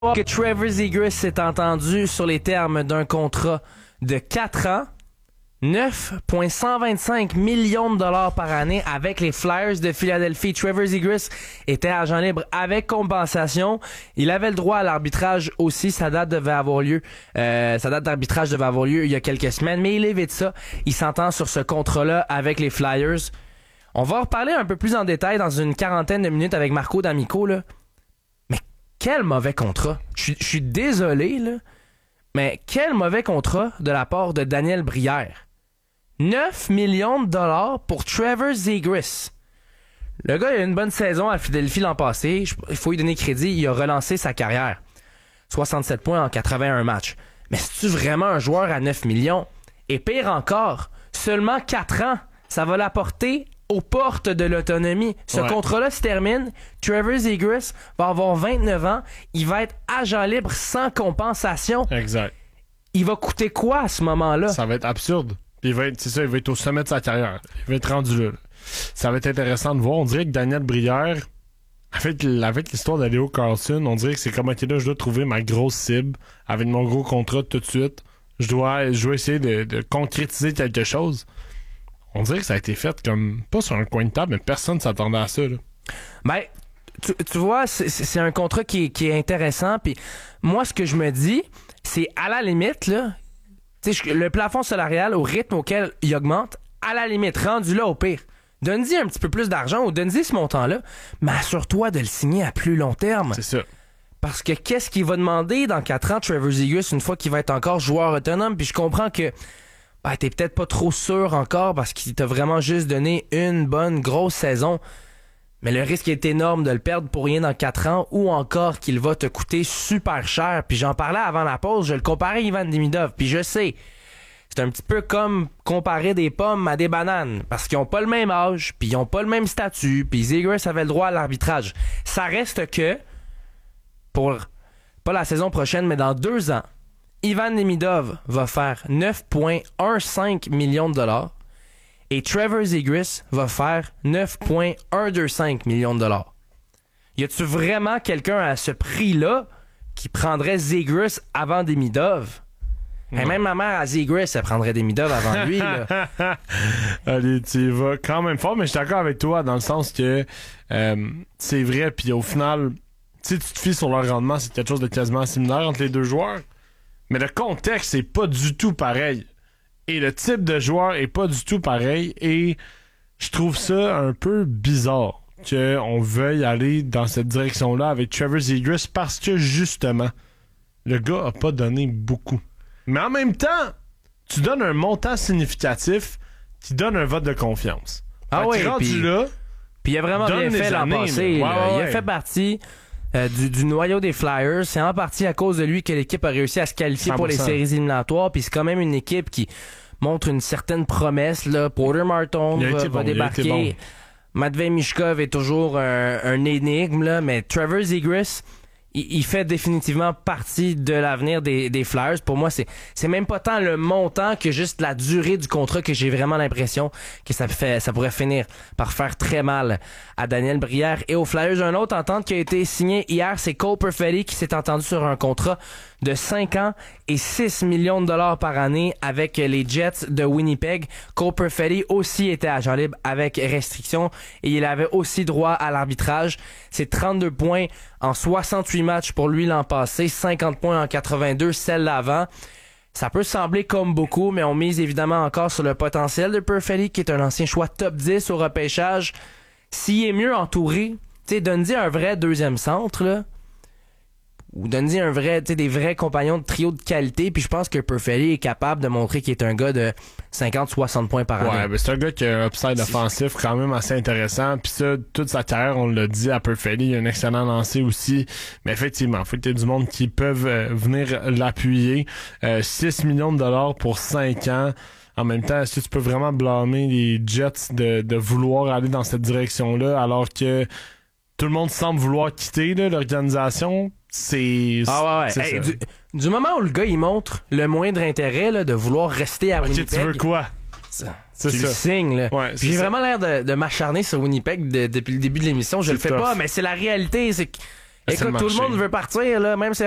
Que Trevor Zegras s'est entendu sur les termes d'un contrat de 4 ans, 9,125 millions de dollars par année avec les Flyers de Philadelphie. Trevor Zegras était agent libre avec compensation. Il avait le droit à l'arbitrage aussi. Sa date d'arbitrage devait avoir lieu il y a quelques semaines, mais il évite ça. Il s'entend sur ce contrat-là avec les Flyers. On va en reparler un peu plus en détail dans une quarantaine de minutes avec Marco D'Amico, là. Quel mauvais contrat. Je suis désolé, là, mais quel mauvais contrat de la part de Daniel Brière. 9 millions de dollars pour Trevor Zegras. Le gars, il a une bonne saison à Philadelphie l'an passé. Il faut lui donner crédit. Il a relancé sa carrière. 67 points en 81 matchs. Mais c'est-tu vraiment un joueur à 9 millions? Et pire encore, seulement 4 ans. Ça va l'apporter aux portes de l'autonomie. Ce contrat-là se termine. Trevor Zegras va avoir 29 ans. Il va être agent libre sans compensation. Exact. Il va coûter quoi à ce moment-là? Ça va être absurde. Il va être au sommet de sa carrière. Il va être rendu là. Ça va être intéressant de voir. On dirait que Daniel Brière, avec l'histoire de Leo Carlson, on dirait que c'est comme, ok, là, je dois trouver ma grosse cible avec mon gros contrat tout de suite. Je dois essayer de concrétiser quelque chose. On dirait que ça a été fait comme, pas sur un coin de table, mais personne ne s'attendait à ça, là. Ben, tu vois, c'est un contrat qui est intéressant. Puis moi, ce que je me dis, c'est à la limite, là, le plafond salarial au rythme auquel il augmente, à la limite, rendu là au pire. Donne-y un petit peu plus d'argent ou donne-y ce montant-là, mais assure-toi de le signer à plus long terme. C'est ça. Parce que qu'est-ce qu'il va demander dans 4 ans, Trevor Zegras, une fois qu'il va être encore joueur autonome? Puis je comprends que t'es peut-être pas trop sûr encore parce qu'il t'a vraiment juste donné une bonne grosse saison. Mais le risque est énorme de le perdre pour rien dans 4 ans ou encore qu'il va te coûter super cher. Puis j'en parlais avant la pause, je le comparais à Ivan Demidov. Puis je sais, c'est un petit peu comme comparer des pommes à des bananes parce qu'ils ont pas le même âge, puis ils ont pas le même statut, puis Zegras avait le droit à l'arbitrage. Ça reste que, pour pas la saison prochaine, mais dans 2 ans, Ivan Demidov va faire 9,15 millions de dollars et Trevor Zegras va faire 9,125 millions de dollars. Y a-tu vraiment quelqu'un à ce prix-là qui prendrait Zegras avant Demidov? Et même ma mère à Zegras, elle prendrait Demidov avant lui, là. Allez, tu y vas quand même fort, mais je suis d'accord avec toi dans le sens que c'est vrai, puis au final, si tu te fies sur leur rendement, c'est quelque chose de quasiment similaire entre les deux joueurs. Mais le contexte est pas du tout pareil. Et le type de joueur est pas du tout pareil. Et je trouve ça un peu bizarre qu'on veuille aller dans cette direction-là avec Trevor Zegras parce que, justement, le gars a pas donné beaucoup. Mais en même temps, tu donnes un montant significatif qui donne un vote de confiance. Ah oui, puis il a vraiment bien fait l'an passé. Il a fait partie du noyau des Flyers. C'est en partie à cause de lui que l'équipe a réussi à se qualifier 100%. Pour les séries éliminatoires. Puis c'est quand même une équipe qui montre une certaine promesse. Là. Porter Martin va débarquer. Matvei Michkov est toujours un énigme, là, mais Trevor Zegras, il fait définitivement partie de l'avenir des Flyers. Pour moi, c'est même pas tant le montant que juste la durée du contrat que j'ai vraiment l'impression que ça pourrait finir par faire très mal à Daniel Brière et aux Flyers. Une autre entente qui a été signée hier, c'est Cole Perfetti qui s'est entendu sur un contrat de 5 ans et 6 millions de dollars par année avec les Jets de Winnipeg. Cole Perfetti aussi était agent libre avec restriction et il avait aussi droit à l'arbitrage. C'est 32 points en 68 matchs pour lui l'an passé, 50 points en 82 celle d'avant. Ça peut sembler comme beaucoup, mais on mise évidemment encore sur le potentiel de Perfetti, qui est un ancien choix top 10 au repêchage. S'il est mieux entouré, donne-y un vrai deuxième centre, là. Ou donne-y des vrais compagnons de trio de qualité, puis je pense que Perfetti est capable de montrer qu'il est un gars de 50-60 points par année. Ouais, mais c'est un gars qui a un upside offensif quand même assez intéressant, puis ça, toute sa carrière, on l'a dit à Perfetti, il a un excellent lancer aussi, mais effectivement, il faut que tu aies du monde qui peuvent venir l'appuyer. 6 millions de dollars pour 5 ans. En même temps, est-ce que tu peux vraiment blâmer les Jets de vouloir aller dans cette direction-là, alors que tout le monde semble vouloir quitter là, l'organisation? C'est du moment où le gars il montre le moindre intérêt là, de vouloir rester à Winnipeg. Tu veux quoi? Tu le signes, là. Ouais, j'ai vraiment l'air de m'acharner sur Winnipeg depuis le début de l'émission. Je le fais pas, mais c'est la réalité. Écoute, tout le monde veut partir, là, même si